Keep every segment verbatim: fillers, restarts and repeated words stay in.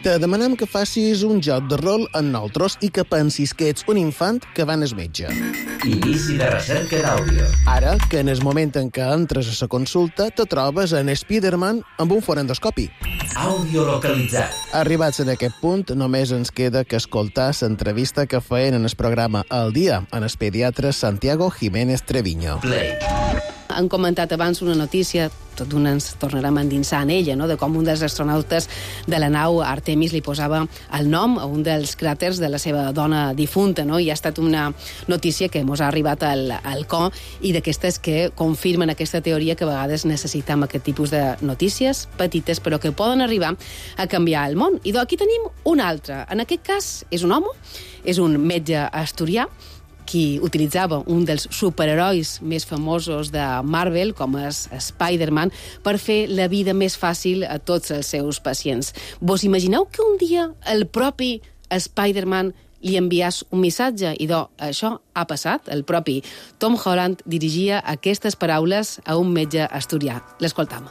Te demanem que facis un joc de rol amb nosaltres i que pensis que ets un infant que va al metge. Inici de recerca d'àudio. Ara, que en el moment en què entres a la consulta, te trobes en Spiderman amb un forendoscopi. Àudio localitzat. Arribats en aquest punt, només ens queda que escoltar l'entrevista que feien en el programa El Dia en el pediatre Santiago Jiménez Treviño. Play. Han comentat abans una notícia, tot d'una ens tornarem a endinsar en ella, no? De com un dels astronautes de la nau Artemis li posava el nom a un dels cràters de la seva dona difunta, no? I ha estat una notícia que ens ha arribat al, al cor i d'aquestes que confirmen aquesta teoria que a vegades necessitem aquest tipus de notícies petites però que poden arribar a canviar el món. I aquí tenim un altre. En aquest cas és un home, és un metge asturià qui utilitzava un dels superherois més famosos de Marvel, com és Spider-Man, per fer la vida més fàcil a tots els seus pacients. Vos imagineu que un dia el propi Spider-Man li enviàs un missatge? I doncs, això ha passat. El propi Tom Holland dirigia aquestes paraules a un metge asturià. L'escoltam.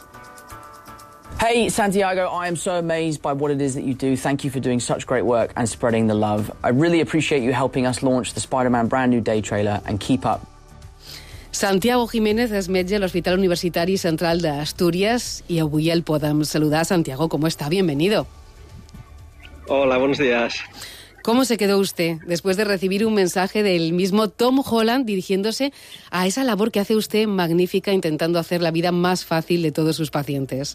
Hey, Santiago, I am so amazed by what it is that you do. Thank you for doing such great work and spreading the love. I really appreciate you helping us launch the Spider-Man brand new day trailer and keep up. Santiago Jiménez és metge a l'Hospital Universitari Central de Asturias y avui el podem saludar. Santiago, ¿cómo está? Bienvenido. Hola, buenos días. ¿Cómo se quedó usted después de recibir un mensaje del mismo Tom Holland dirigiéndose a esa labor que hace usted magnífica intentando hacer la vida más fácil de todos sus pacientes?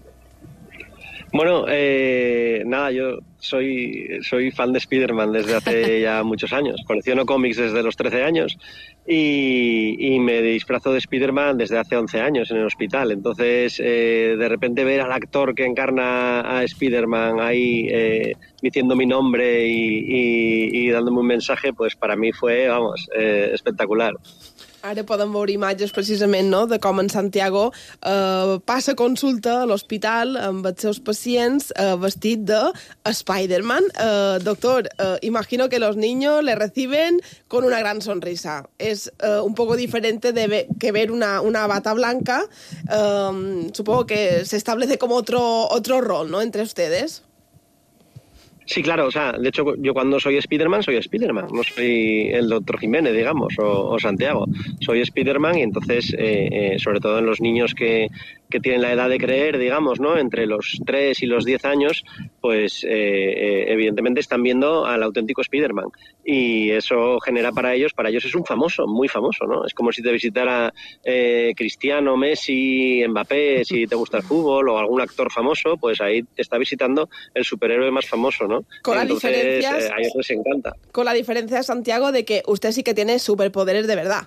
Bueno, eh, nada, yo soy, soy fan de Spider-Man desde hace ya muchos años. Colecciono cómics desde los trece años y, y me disfrazo de Spider-Man desde hace once años en el hospital. Entonces, eh, de repente ver al actor que encarna a Spider-Man ahí eh, diciendo mi nombre y, y, y dándome un mensaje, pues para mí fue, vamos, eh, espectacular. Ara podem veure imatges precisament, no?, de com en Santiago eh, passa consulta a l'hospital amb els seus pacients eh, vestit de Spider-Man. Eh, doctor, eh, imagino que los niños le reciben con una gran sonrisa. Es eh, un poco diferente de ver, que ver una, una bata blanca. Eh, supongo que se establece como otro, otro rol, ¿no?, entre ustedes. Sí, claro, o sea, de hecho yo cuando soy Spiderman soy Spiderman, no soy el doctor Jiménez, digamos, o, o Santiago. Soy Spiderman y entonces, eh, eh, sobre todo en los niños que, que tienen la edad de creer, digamos, ¿no?, entre los tres y los diez años, pues eh, eh, evidentemente están viendo al auténtico Spiderman. Y eso genera para ellos, para ellos es un famoso, muy famoso, ¿no? Es como si te visitara eh, Cristiano, Messi, Mbappé, si te gusta el fútbol, o algún actor famoso, pues ahí te está visitando el superhéroe más famoso, ¿no? Con Entonces, las diferencias, eh, a ellos les encanta. Con la diferencia, Santiago, de que usted sí que tiene superpoderes de verdad.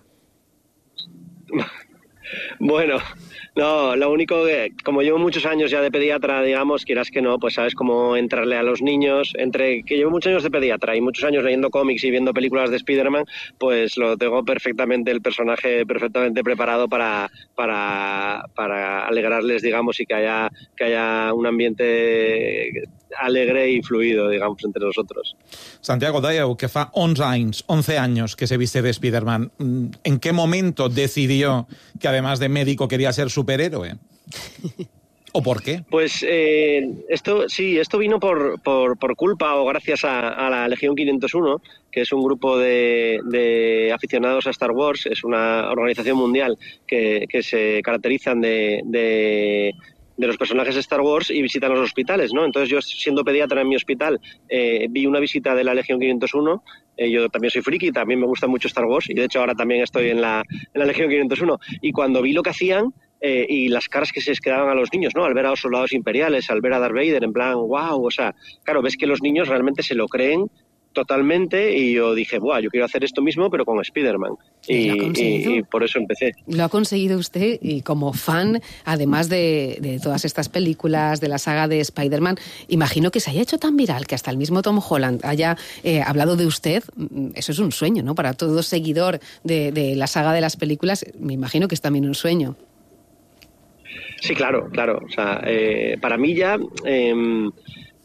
Bueno, no, lo único que, como llevo muchos años ya de pediatra, digamos, quieras que no, pues sabes cómo entrarle a los niños. Entre que llevo muchos años de pediatra y muchos años leyendo cómics y viendo películas de Spider-Man, pues lo tengo perfectamente, el personaje perfectamente preparado para, para, para alegrarles, digamos, y que haya, que haya un ambiente alegre y fluido, digamos, entre nosotros. Santiago, dèieu que fa once anys, once años que se viste de Spider-Man. ¿En qué momento decidió que además de médico quería ser superhéroe? ¿O por qué? Pues eh, esto sí, esto vino por, por, por culpa o gracias a, a la Legión quinientos uno, que es un grupo de, de aficionados a Star Wars, es una organización mundial que, que se caracterizan de... de de los personajes de Star Wars y visitan los hospitales, ¿no? Entonces yo, siendo pediatra en mi hospital, eh, vi una visita de la Legión quinientos uno. Eh, yo también soy friki, también me gusta mucho Star Wars y de hecho ahora también estoy en la, en la Legión quinientos uno. Y cuando vi lo que hacían eh, y las caras que se les quedaban a los niños, ¿no?, al ver a los soldados imperiales, al ver a Darth Vader, en plan, wow, o sea, claro, ves que los niños realmente se lo creen totalmente y yo dije, buah, yo quiero hacer esto mismo pero con Spider-Man. Y, y, y por eso empecé. Lo ha conseguido usted y como fan, además de, de todas estas películas, de la saga de Spider-Man, imagino que se haya hecho tan viral que hasta el mismo Tom Holland haya eh, hablado de usted. Eso es un sueño, ¿no? Para todo seguidor de, de la saga de las películas, me imagino que es también un sueño. Sí, claro, claro. O sea, eh, para mí ya... Eh,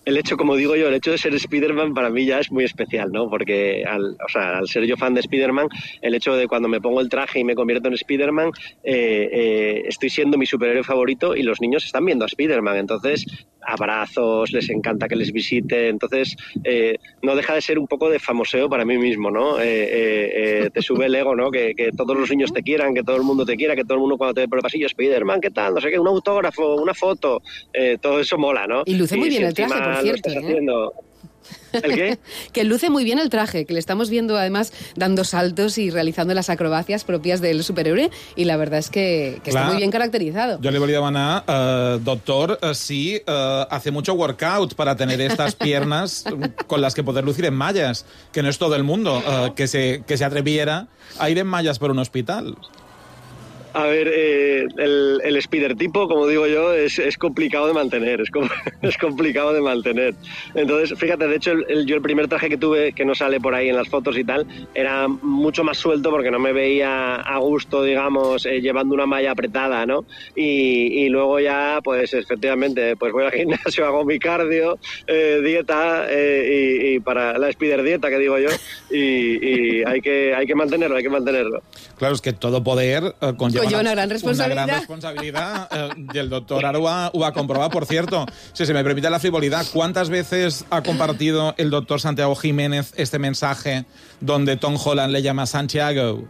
el hecho, como digo yo, el hecho de ser Spider-Man para mí ya es muy especial, ¿no? Porque al, o sea, al ser yo fan de Spider-Man, el hecho de cuando me pongo el traje y me convierto en Spider-Man, eh, eh, estoy siendo mi superhéroe favorito y los niños están viendo a Spider-Man. Entonces, abrazos, les encanta que les visite. Entonces, eh, no deja de ser un poco de famoseo para mí mismo, ¿no? Eh, eh, eh, te sube el ego, ¿no? Que, que todos los niños te quieran, que todo el mundo te quiera, que todo el mundo cuando te ve por el pasillo, Spider-Man, ¿qué tal? No sé qué, un autógrafo, una foto, eh, todo eso mola, ¿no? Y luce muy y bien si el traje, por cierto, ¿eh? Haciendo... ¿El qué? Que luce muy bien el traje, que le estamos viendo además dando saltos y realizando las acrobacias propias del superhéroe, y la verdad es que, que está muy bien caracterizado. Yo le voy a demanar, uh, doctor, uh, si uh, hace mucho workout para tener estas piernas con las que poder lucir en mallas, que no es todo el mundo uh, que, se, que se atreviera a ir en mallas por un hospital. A ver, eh, el, el spider tipo, como digo yo, es, es complicado de mantener, es, com es complicado de mantener. Entonces, fíjate, de hecho, el, el, yo el primer traje que tuve, que no sale por ahí en las fotos y tal, era mucho más suelto porque no me veía a gusto, digamos, eh, llevando una malla apretada, ¿no? Y, y luego ya, pues, efectivamente, pues voy al gimnasio, hago mi cardio, eh, dieta, eh, y, y para la spider dieta, que digo yo, y, y hay, que, hay que mantenerlo, hay que mantenerlo. Claro, es que todo poder eh, conlleva Conlleva una gran responsabilidad. Una gran responsabilidad. Eh, y el doctor Arua ho ha comprobado, por cierto. Si se me permite la frivolidad, ¿cuántas veces ha compartido el doctor Santiago Jiménez este mensaje donde Tom Holland le llama Santiago?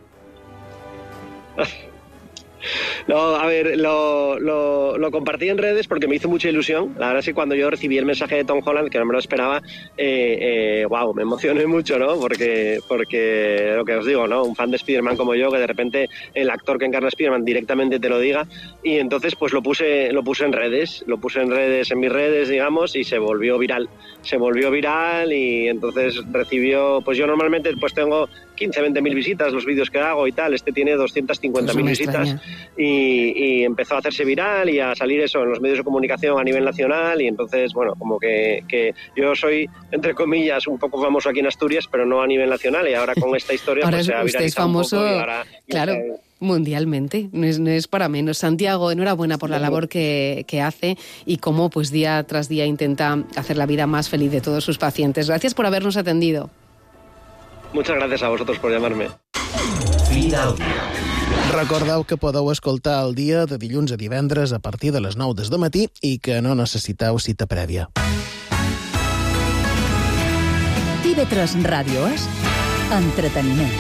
No, a ver, lo, lo, lo compartí en redes porque me hizo mucha ilusión. La verdad es que cuando yo recibí el mensaje de Tom Holland, que no me lo esperaba, eh, eh, wow, me emocioné mucho, ¿no? Porque, porque lo que os digo, ¿no? Un fan de Spider-Man como yo, que de repente el actor que encarna a Spider-Man directamente te lo diga. Y entonces pues lo puse, lo puse en redes, lo puse en redes, en mis redes, digamos, y se volvió viral. Se volvió viral y entonces recibió, pues yo normalmente pues tengo quince, veinte mil visitas los vídeos que hago y tal. Este tiene doscientas cincuenta mil visitas. Y, y empezó a hacerse viral y a salir eso en los medios de comunicación a nivel nacional, y entonces, bueno, como que, que yo soy, entre comillas, un poco famoso aquí en Asturias, pero no a nivel nacional, y ahora con esta historia ahora pues, se ha usted es famoso, un poco y ahora, claro, eh, mundialmente, no es, no es para menos. Santiago, enhorabuena por la labor que, que hace y cómo pues día tras día intenta hacer la vida más feliz de todos sus pacientes. Gracias por habernos atendido. Muchas gracias a vosotros por llamarme. Fi d'Àudio. Recordeu que podeu escoltar el dia de dilluns a divendres a partir de les nou des de matí i que no necessiteu cita prèvia. T V tres Ràdio és entreteniment.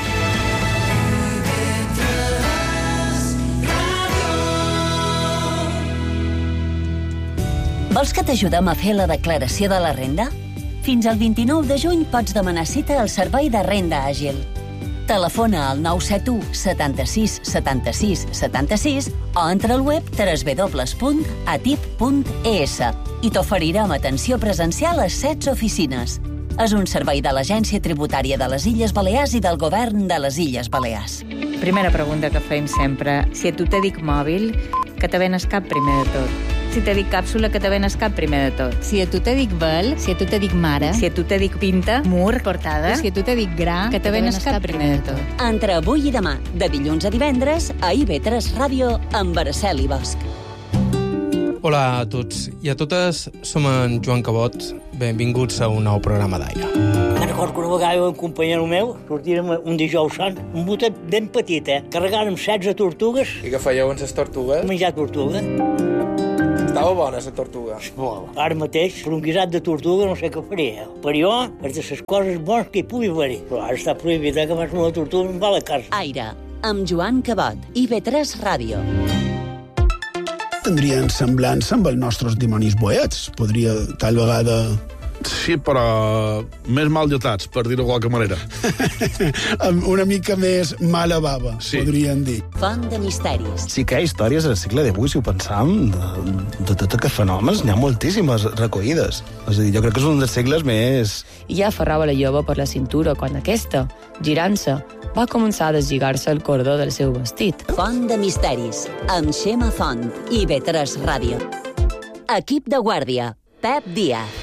Vols que t'ajudem a fer la declaració de la renda? Fins al vint-i-nou de juny pots demanar cita al Servei de Renda Àgil. Telefona al nou set u setanta-sis setanta-sis setanta-sis o entra al web w w w punt atip punt e s i t'oferirem atenció presencial a setze oficines. És un servei de l'Agència Tributària de les Illes Balears i del Govern de les Illes Balears. Primera pregunta que fem sempre. Si a tu te dic mòbil, que te venes cap primer de tot. Si te dic càpsula, que te venes cap primer de tot. Si a tu te dic vel, si a tu te dic mare, si a tu te dic pinta, mur, portada, si a tu te dic gra, que te venes cap primer de tot. Entre avui i demà, de dilluns a divendres, a I V tres Ràdio, amb Araceli Bosch. Hola a tots i a totes, som en Joan Cabot. Benvinguts a un nou programa d'Aire. Me'n recordo que una vegada un companyero meu sortirem un dijous sant, un botet ben petit, eh? Carregàrem setze tortugues. I què fèieu amb les tortugues? Menjar tortuga. Estava bona, la tortuga. Molt. Ara mateix, per un guisat de tortuga no sé què faria. Per jo, és de les coses bones que hi pugui haver. Però ara està prohibit, eh, que vas amb la tortuga i em va a la casa. Aire, amb Joan Cabot, I V tres Ràdio. Tindrien semblança amb els nostres dimonis boets. Podria, tal vegada... Sí, però més mal dotats, per dir-ho de qualque manera. Una mica més mala bava, sí. Podríem dir. Font de misteris. Sí que hi ha històries al segle divuit, si ho pensam, de, de tot aquests fenòmens, n'hi ha moltíssimes recollides. És a dir, jo crec que és un dels segles més... I ja aferrava la jove per la cintura quan aquesta, girant-se, va començar a deslligar-se el cordó del seu vestit. Font de misteris, amb Xema Font, I V tres Ràdio. Equip de guàrdia, Pep Díaz.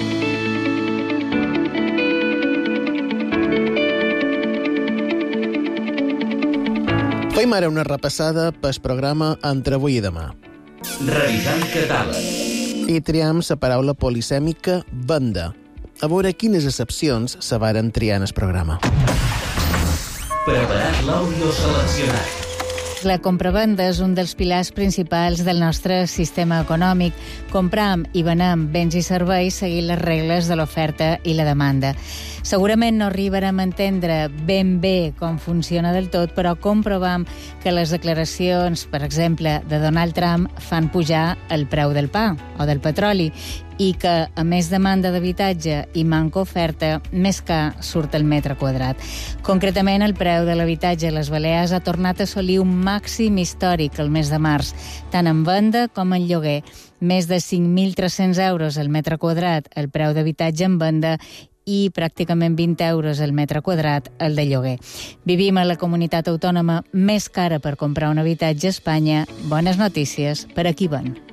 Fem ara una repassada pel programa Entre avui i demà. Revisant catàleg. I triem la paraula polisèmica venda. A veure quines excepcions se varen triar en el programa. Preparat l'àudio seleccionat. La compravenda és un dels pilars principals del nostre sistema econòmic. Compram i venem béns i serveis seguint les regles de l'oferta i la demanda. Segurament no arribarem a entendre ben bé com funciona del tot, però comprovam que les declaracions, per exemple, de Donald Trump fan pujar el preu del pa o del petroli i que, a més demanda d'habitatge i manca oferta, més car surt el metre quadrat. Concretament, el preu de l'habitatge a les Balears ha tornat a assolir un màxim històric el mes de març, tant en venda com en lloguer. Més de cinc mil tres-cents euros el metre quadrat el preu d'habitatge en venda i pràcticament vint euros el metre quadrat el de lloguer. Vivim a la comunitat autònoma més cara per comprar un habitatge a Espanya. Bones notícies per a qui ven.